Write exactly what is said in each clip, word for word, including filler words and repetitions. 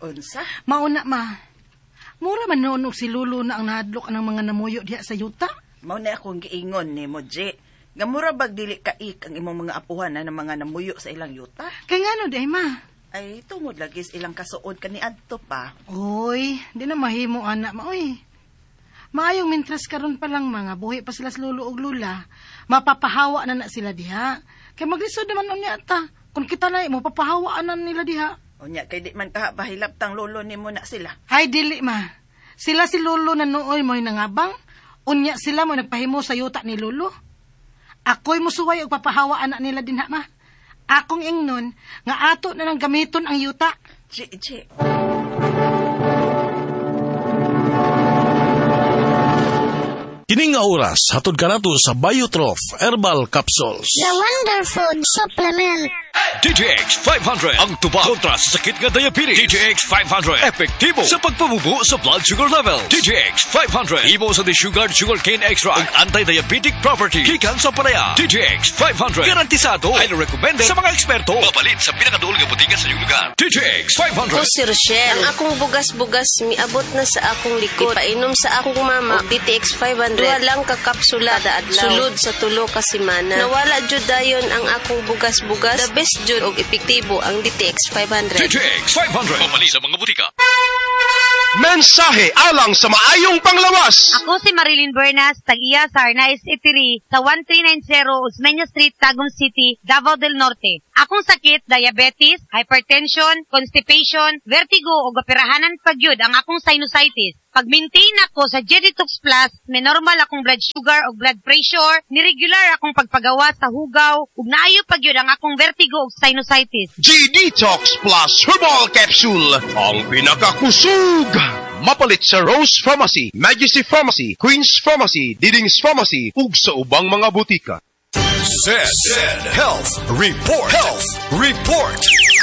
Unsa? Mauna, ma. Mura man noon og si Lolo na ang nahadlok ng mga namuyo diha sa yuta. Mao na akong giingon ni mo, J. Gamura bag dili kaik ang imong mga apuhan na ng mga namuyo sa ilang yuta? Kay ngano day, ma? Ay, tungod lagis ilang kasuod kani adto pa. Oy, di na mahimo, anak ma, oy. Maayong mintras karon pa lang mga buhi pa sila sa Lolo og Lula. Mapapahawa na na sila diha. Kay maglisod naman unya ta. Kung kita na mo papahawaan na nila diha. Unya kay di man kaha bahilaptang lolo nimo na sila. Hay dili ma. Sila si Lolo na nooy mo'y nangabang. Unya sila mo nagpahimo sa yuta ni Lolo. Ako'y musuway og papahawaan na nila dinha ma. Akong ingnon nga ato na nang gamiton ang yuta. J, J. Kining nga oras, hatod ka nato sa Biotrof Herbal Capsules. The Wonder Food Supplement. D T X five hundred, ang tubag kontra sa sakit nga diabetes. D T X five hundred, epektibo sa pagpamubo sa blood sugar level. D T X five hundred, imo sa desugared sugarcane extract, ang anti-diabetic property. Gikan sa palaya. D T X five hundred, garantisado, highly recommended sa mga eksperto. Mapalit sa pinakaduol nga butika sa iyong lugar. D T X five hundred. Ako si Rochelle. Ang akong bugas-bugas miabot na sa akong likod. Ipainom sa akong mama og D T X five hundred. Duha lang ka kapsula kada adlaw. Sulod sa tulo ka semana. Nawala jud dayon ang akong bugas-bugas. The best jud og epektibo ang D T X five hundred. D T X five hundred. Mapalit sa mga butika. Mensahe alang sa maayong panglawas. Ako si Marilyn Bernas, tag-iya sa Arnaiz Eatery sa one three nine zero Osmeña Street, Tagum City, Davao del Norte. Akong sakit, diabetes, hypertension, constipation, vertigo o gapirahanan pagyud ang akong sinusitis. Pag-maintain ako sa Jeditox Plus, may normal akong blood sugar o blood pressure, niregular akong pagpagawa sa hugaw, ug naayo pagyud ang akong vertigo o sinusitis. G-Detox Plus Herbal Capsule, ang pinakakusog. Mapalit sa Rose Pharmacy, Majesty Pharmacy, Queen's Pharmacy, Diding's Pharmacy, ug sa ubang mga butika. Zed Health Report. Health Report.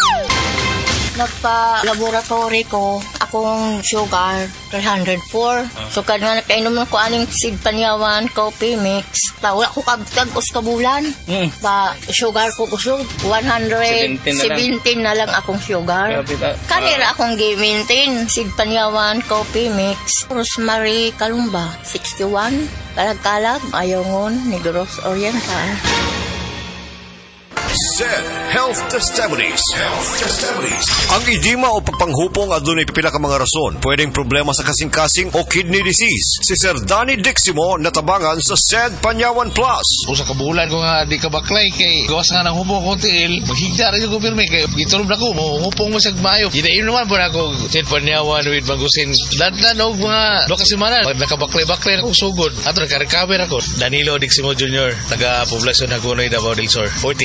Nagpa-laboratory ko, akong sugar, three hundred four. So, kada nakainom ko aning seed panyawan, coffee mix. Ta, wala ko kabtag os kabulan. Mm. Pa, sugar ko kusog, one hundred seventeen na lang akong sugar. Kanira akong gi-maintain, seed panyawan, coffee mix. Rosemary Kalumba, sixty-one. Kalag-kalag, Ayongon, Negros Oriental. Zed Health Testimonies. Health Testimonies. Ang edema o pagpanghupong adunay pipila ka mga rason. Pwedeng problema sa kasing-kasing o kidney disease. Si Sir Danny Diximo natabangan sa Zed Panyawan Plus. Usa ka bulan ko nga di ka baklay kay gawas nga nang hupong ko tiil. Maghigda rin ko pirmi kay gitulog na ko mo hupong mo sa mayo. Dinaim naman po na ako Zed Panyawan with Mangusin. Dandan og mga do ka semana nakabaklay-baklay akong sugod. Ato naka-recover ako. Danilo Diximo Junior taga poblasyon Hagonoy, Davao del Sur. forty.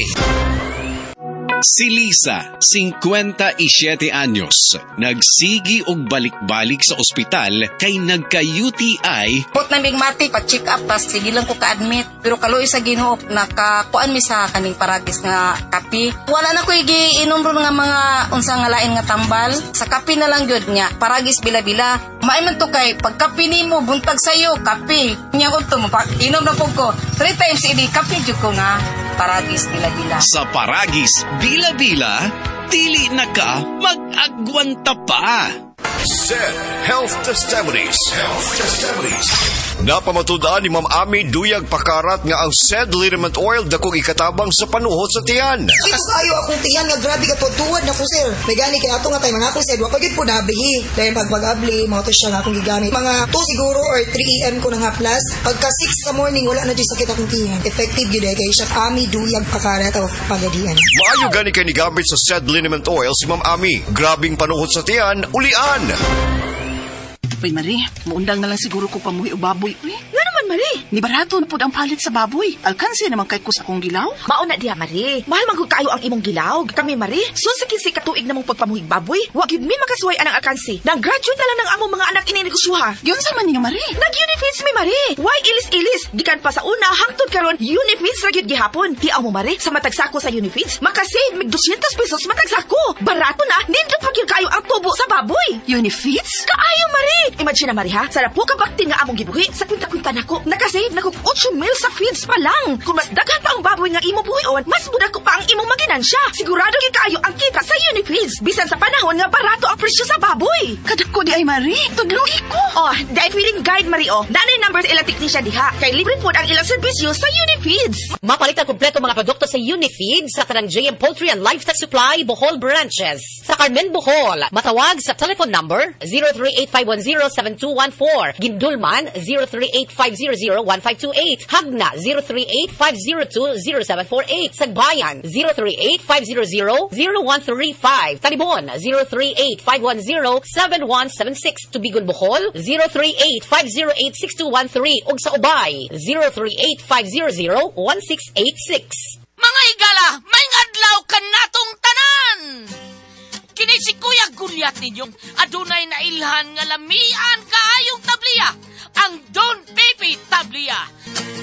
Si Lisa, fifty-seven anyos, nagsigi og balik-balik sa ospital kay nagka-U T I. Put na bigmati, pa-check up, tas sige lang ko ka-admit. Pero kaloy sa Ginoo, nakakuan mi sa kaning paragis nga kapi. Wala na ko i-inom ron nga mga unsa nga lain nga tambal. Sa kapi na lang gyud niya, paragis bila-bila. Maay man to kay pagkapi nimo buntag sayo, kapi. Nya ko to, inom na po ko. Three times idi kapi jud ko nga paragis bila-bila. Sa paragis bila-bila, dili na ka mag-agwanta pa. Zed Health Testimonies. Health Testimonies. Napamatudan ni Ma'am Ami Duyag Pakarat nga ang Zed Liniment Oil dakong ikatabang sa panuhot sa tiyan. Sis ayo akong tiyan nga grabe ka tutuwad na ko sir. May gani kay ato nga tay mga ako sir, wa pagid po nabihi. Dahil pag pag-abli, mga to siya nga akong gigamit. Mga two siguro or three a m ko na nga plus. Pagka six sa morning wala na jud sakit akong tiyan. Effective gyud kay siya Ami Duyag Pakarat of Pagadian. Maayo gani kay ni gamit sa Zed Liniment Oil si Ma'am Ami. Grabing panuhot sa tiyan, ulian. Uy, Marie, muundang na lang siguro ko pamuhi o baboy. Uy, nga naman, Marie. Ni barato na po ang palit sa baboy. Alkansi naman kay kus akong gilaw. Mauna diha, Marie. Mahal man kayo ang imong gilaw. Kami, Marie, susikisi katuig namong pagpamuhig baboy. Wag yun mi makasuway anang alkansi. Nag-graduate na lang ng among mga anak ininegosyoha. Yun sa man niyo, Marie. Nag-unifits mi, Marie. Why ilis-ilis? Gikan pa sa una, hangtod karon unifits ra gyud gihapon. Di mo, Marie, sa matagsako sa unifits, makasave mig two hundred pesos matagsako. Barato na, nindot pa gyud kayo ang tubo sa baboy. Unifits? Kaayo, Marie. Imagine na, Marie, ha? Sa po ka bakti nga among gibuhi, sa kwinta-kwinta nako. nako, nakasave na ko eight mil sa feeds pa lang. Kung mas daghan pa ang baboy nga imo buhion, mas muda ko pa ang imong maginansya. Sigurado kay kayo ang kita sa Unifeeds. Bisan sa panahon nga barato ang presyo sa baboy. Kadako di ay Marie, tudloy ko. Oh, dahil feeling guide Mario. Nanay numbers ilang teknisya diha. Kay libre po ang ilang serbisyo sa Unifeeds. Mapalit ang kumpleto mga produkto sa Unifeeds sa Tanang J M Poultry and Livestock Supply, Bohol branches. Sa Carmen, Bohol, matawag sa telephone number zero three eight five one zero seven two one four. Gindulman zero three eight five zero zero one five two eight. Hagna zero three eight five zero two zero seven four eight. Sagbayan zero three eight five zero zero zero one three five. Talibon zero three eight five one zero seven one seven six. Tubigon, Bohol zero three eight five zero eight six two one three. Ug sa Ubay zero three eight five zero zero one six eight six. Mga igala, may adlaw ka natong tanan! Kini si Kuya Gulyat ninyong adunay na ilhan nga lamian kaayong tabliya, ang Don Pepe Tabliya.